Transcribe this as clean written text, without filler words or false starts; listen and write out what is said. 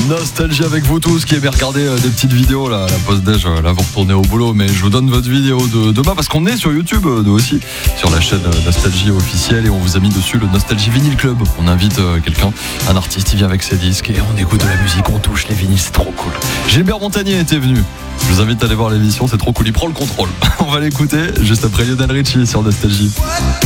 Nostalgie avec vous tous qui aimez regarder des petites vidéos là, à la pause déj, là vous retournez au boulot, mais je vous donne votre vidéo de demain parce qu'on est sur YouTube nous aussi, sur la chaîne Nostalgie officielle, et on vous a mis dessus le Nostalgie Vinyl Club. On invite quelqu'un, un artiste, il vient avec ses disques et on écoute de la musique, on touche les vinyles, c'est trop cool. Gilbert Montagnier était venu. Je vous invite à aller voir l'émission, c'est trop cool, il prend le contrôle. On va l'écouter juste après Lionel Richie sur Nostalgie.